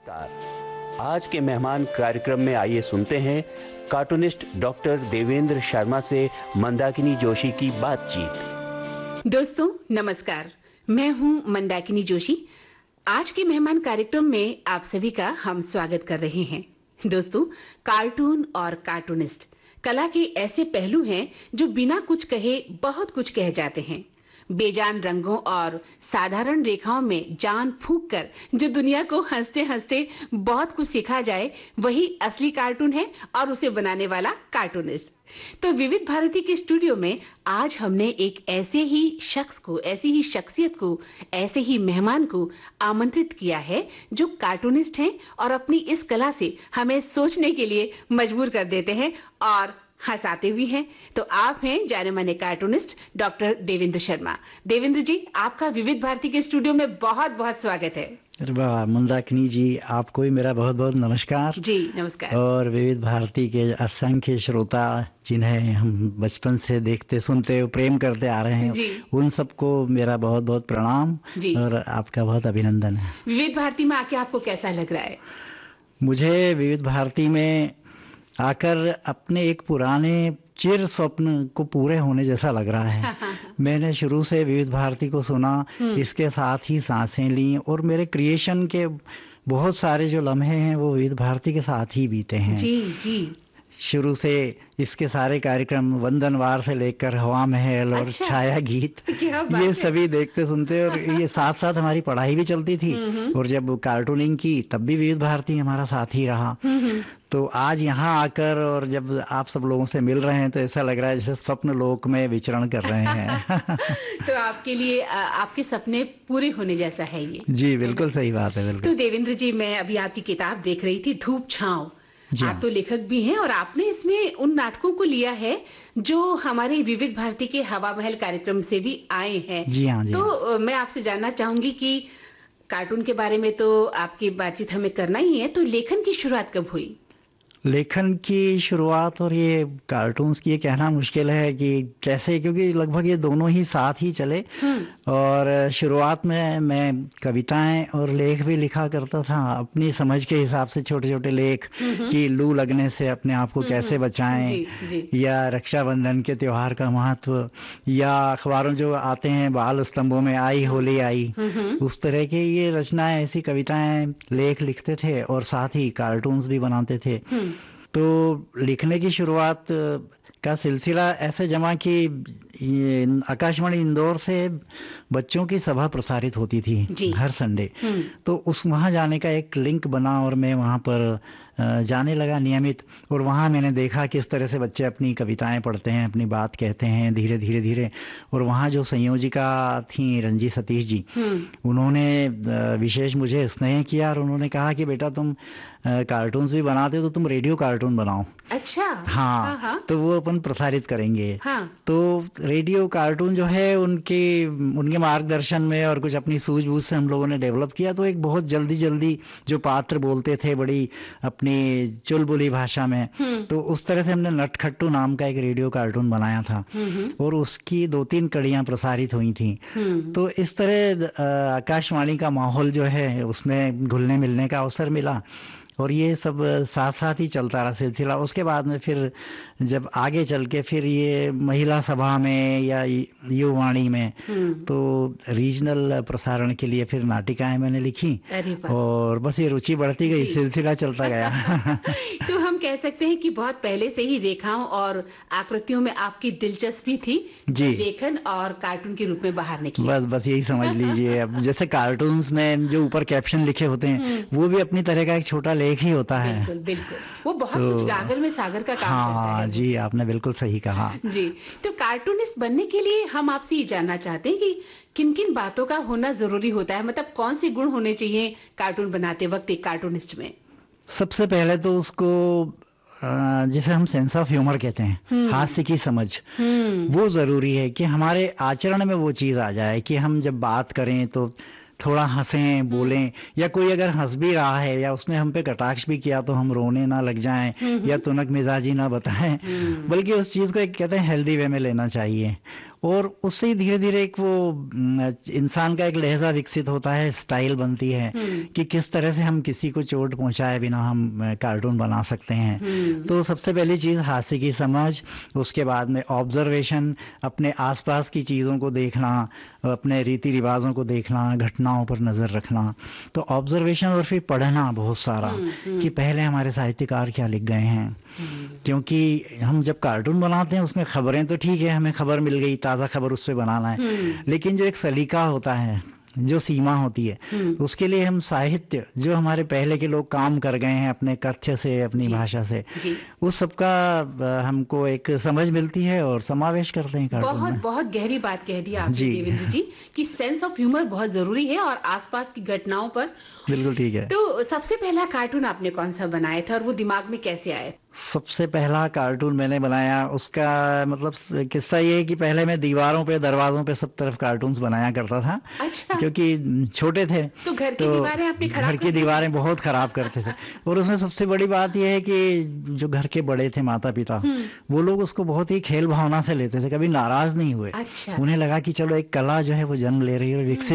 नमस्कार। आज के मेहमान कार्यक्रम में आइए सुनते हैं कार्टूनिस्ट डॉक्टर देवेंद्र शर्मा से मंदाकिनी जोशी की बातचीत। दोस्तों नमस्कार, मैं हूं मंदाकिनी जोशी। आज के मेहमान कार्यक्रम में आप सभी का हम स्वागत कर रहे हैं। दोस्तों, कार्टून और कार्टूनिस्ट कला के ऐसे पहलू हैं जो बिना कुछ कहे बहुत कुछ कह जाते हैं। बेजान रंगों और साधारण रेखाओं में जान फूंक कर जो दुनिया को हंसते हंसते बहुत कुछ सिखा जाए, वही असली कार्टून है और उसे बनाने वाला कार्टूनिस्ट। तो विविध भारती के स्टूडियो में आज हमने एक ऐसे ही शख्स को, ऐसी ही शख्सियत को, ऐसे ही मेहमान को आमंत्रित किया है जो कार्टूनिस्ट हैं और अपनी इस कला से हमें सोचने के लिए मजबूर कर देते हैं और हंसाते भी हैं। तो आप हैं जाने माने कार्टूनिस्ट डॉक्टर देवेंद्र शर्मा। देवेंद्र जी, आपका विविध भारती के स्टूडियो में बहुत बहुत स्वागत है। अरे वाह मंदाकिनी जी, आपको भी मेरा बहुत बहुत नमस्कार। जी नमस्कार। और विविध भारती के असंख्य श्रोता जिन्हें हम बचपन से देखते सुनते प्रेम करते आ रहे हैं, उन सबको मेरा बहुत बहुत प्रणाम और आपका बहुत अभिनंदन है। विविध भारती में आके आपको कैसा लग रहा है? मुझे विविध भारती में आकर अपने एक पुराने चिर स्वप्न को पूरे होने जैसा लग रहा है। मैंने शुरू से विविध भारती को सुना, इसके साथ ही सांसें ली और मेरे क्रिएशन के बहुत सारे जो लम्हे हैं वो विविध भारती के साथ ही बीते हैं। जी। शुरू से इसके सारे कार्यक्रम वंदनवार से लेकर हवा महल और छाया गीत, ये सभी देखते सुनते और ये साथ साथ हमारी पढ़ाई भी चलती थी और जब कार्टूनिंग की तब भी विविध भारती हमारा साथ ही रहा। तो आज यहाँ आकर और जब आप सब लोगों से मिल रहे हैं तो ऐसा लग रहा है जैसे स्वप्न लोक में विचरण कर रहे हैं। तो आपके लिए आपके सपने पूरे होने जैसा है ये। जी बिल्कुल सही बात है। बिल्कुल। तो देवेंद्र जी, मैं अभी आपकी किताब देख रही थी, धूप छांव। आप तो लेखक भी हैं और आपने इसमें उन नाटकों को लिया है जो हमारे विविध भारती के हवा महल कार्यक्रम से भी आए हैं। जी हाँ। तो मैं आपसे जानना चाहूंगी कि कार्टून के बारे में तो आपकी बातचीत हमें करना ही है, तो लेखन की शुरुआत कब हुई? लेखन की शुरुआत और ये कार्टून्स की ये कहना मुश्किल है कि कैसे, क्योंकि लगभग ये दोनों ही साथ ही चले। और शुरुआत में मैं कविताएं और लेख भी लिखा करता था अपनी समझ के हिसाब से, छोटे छोटे लेख कि लू लगने से अपने आप को कैसे बचाएं, या रक्षाबंधन के त्योहार का महत्व, या अखबारों जो आते हैं बाल स्तंभों में आई होली आई, उस तरह के ये रचनाएं, ऐसी कविताएं लेख लिखते थे और साथ ही कार्टून्स भी बनाते थे। तो लिखने की शुरुआत का सिलसिला ऐसे जमा कि आकाशवाणी इंदौर से बच्चों की सभा प्रसारित होती थी हर संडे। तो उस वहां जाने का एक लिंक बना और मैं वहां पर जाने लगा नियमित, और वहां मैंने देखा किस तरह से बच्चे अपनी कविताएं पढ़ते हैं, अपनी बात कहते हैं धीरे धीरे। और वहां जो संयोजिका थी रंजी सतीश जी, उन्होंने विशेष मुझे स्नेह किया और उन्होंने कहा कि बेटा तुम कार्टून्स भी बनाते हो तो तुम रेडियो कार्टून बनाओ। अच्छा। हाँ। तो वो अपन प्रसारित करेंगे। तो रेडियो कार्टून जो है उनके मार्गदर्शन में और कुछ अपनी सूझबूझ से हम लोगों ने डेवलप किया। तो एक बहुत जल्दी जो पात्र बोलते थे बड़ी अपनी चुलबुली भाषा में, तो उस तरह से हमने नटखट्टू नाम का एक रेडियो कार्टून बनाया था और उसकी 2-3 कड़ियां प्रसारित हुई थी। तो इस तरह आकाशवाणी का माहौल जो है उसमें घुलने मिलने का अवसर मिला और ये सब साथ साथ ही चलता रहा सिलसिला। उसके बाद में फिर जब आगे चल के फिर ये महिला सभा में या युवाणी में तो रीजनल प्रसारण के लिए फिर नाटिकाएं मैंने लिखी और बस ये रुचि बढ़ती गई, सिलसिला चलता गया। तो हम कह सकते हैं कि बहुत पहले से ही रेखाओं और आकृतियों में आपकी दिलचस्पी थी जी, लेखन और कार्टून के रूप में बाहर निकली। बस यही समझ लीजिए। अब जैसे कार्टून्स में जो ऊपर कैप्शन लिखे होते हैं वो भी अपनी तरह का एक छोटा लेख ही होता है। बिल्कुल। वो बहुत कुछ गागर में सागर का काम करता है। जी, आपने बिल्कुल सही कहा। जी, तो कार्टूनिस्ट बनने के लिए हम आपसे ये जानना चाहते हैं कि किन किन बातों का होना जरूरी होता है, मतलब कौन से गुण होने चाहिए कार्टून बनाते वक्त एक कार्टूनिस्ट में? सबसे पहले तो उसको जिसे हम सेंस ऑफ ह्यूमर कहते हैं, हास्य की समझ, वो जरूरी है कि हमारे आचरण में वो चीज आ जाए कि हम जब बात करें तो थोड़ा हंसें, बोलें, या कोई अगर हंस भी रहा है या उसने हम पे कटाक्ष भी किया तो हम रोने ना लग जाएं या तुनक मिजाजी ना बताएं, बल्कि उस चीज को एक कहते हैं हेल्दी वे में लेना चाहिए। और उससे ही धीरे धीरे एक वो इंसान का एक लहजा विकसित होता है, स्टाइल बनती है कि किस तरह से हम किसी को चोट पहुंचाए बिना हम कार्टून बना सकते हैं। तो सबसे पहली चीज हास्य की समझ, उसके बाद में ऑब्जर्वेशन, अपने आसपास की चीजों को देखना, अपने रीति रिवाजों को देखना, घटनाओं पर नजर रखना। तो ऑब्जर्वेशन और फिर पढ़ना बहुत सारा कि पहले हमारे साहित्यकार क्या लिख गए हैं, क्योंकि हम जब कार्टून बनाते हैं उसमें खबरें तो ठीक है, हमें खबर मिल गई, ताजा खबर उस पे बनाना है, लेकिन जो एक सलीका होता है, जो सीमा होती है, उसके लिए हम साहित्य जो हमारे पहले के लोग काम कर गए हैं अपने कथ्य से, अपनी भाषा से, उस सबका हमको एक समझ मिलती है और समावेश करते हैं कार्टून बहुत में। बहुत गहरी बात कह दी आपने देवेंद्र जी कि सेंस ऑफ ह्यूमर बहुत जरूरी है और आसपास की घटनाओं पर। बिल्कुल ठीक है। तो सबसे पहला कार्टून आपने कौन सा बनाया था और वो दिमाग में कैसे आया? सबसे पहला कार्टून मैंने बनाया, उसका मतलब किस्सा ये है कि पहले मैं दीवारों पे, दरवाजों पे सब तरफ कार्टून्स बनाया करता था। अच्छा। क्योंकि छोटे थे तो घर की दीवारें आपने खराब घर की दीवारें बहुत खराब करते थे। और उसमें सबसे बड़ी बात यह है कि जो घर के बड़े थे, माता पिता, वो लोग उसको बहुत ही खेल भावना से लेते थे, कभी नाराज नहीं हुए। अच्छा। उन्हें लगा कि चलो एक कला जो है वो जन्म ले रही है, विकसित